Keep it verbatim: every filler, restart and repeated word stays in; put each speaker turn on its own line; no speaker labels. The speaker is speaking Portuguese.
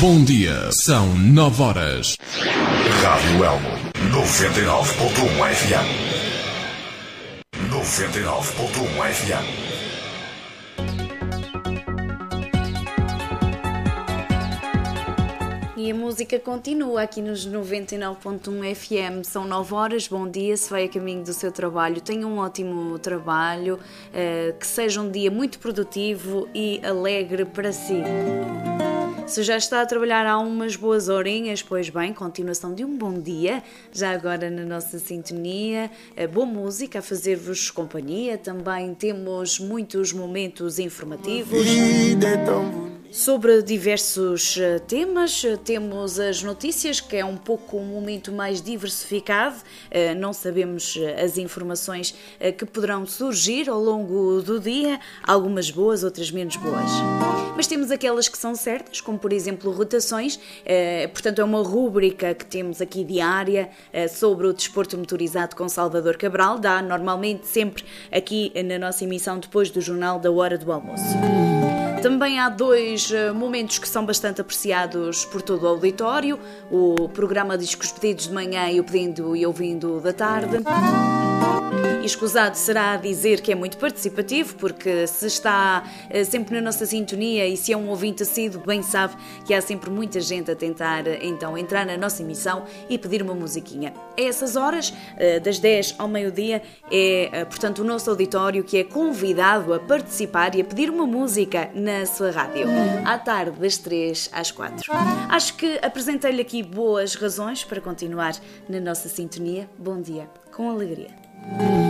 Bom dia, são nove horas.
Rádio Elmo, noventa e nove ponto um F M. noventa e nove ponto um F M.
E a música continua aqui nos noventa e nove ponto um F M. São nove horas, bom dia, se vai a caminho do seu trabalho. Tenha um ótimo trabalho, uh, que seja um dia muito produtivo e alegre para si. Se já está a trabalhar há umas boas horinhas, pois bem, continuação de um bom dia, já agora na nossa sintonia, boa música a fazer-vos companhia, também temos muitos momentos informativos sobre diversos temas, temos as notícias, que é um pouco um momento mais diversificado, não sabemos as informações que poderão surgir ao longo do dia, algumas boas, outras menos boas. Mas temos aquelas que são certas, como por exemplo rotações, portanto é uma rúbrica que temos aqui diária sobre o desporto motorizado com Salvador Cabral, dá normalmente sempre aqui na nossa emissão depois do Jornal da Hora do Almoço. Também há dois momentos que são bastante apreciados por todo o auditório, o programa Discos Pedidos de manhã e o Pedindo e Ouvindo da tarde. E escusado será dizer que é muito participativo, porque se está sempre na nossa sintonia e se é um ouvinte assíduo, bem sabe que há sempre muita gente a tentar então entrar na nossa emissão e pedir uma musiquinha. A essas horas, das dez ao meio-dia, é portanto o nosso auditório que é convidado a participar e a pedir uma música na sua rádio. À tarde, das três às quatro. Acho que apresentei-lhe aqui boas razões para continuar na nossa sintonia. Bom dia, com alegria.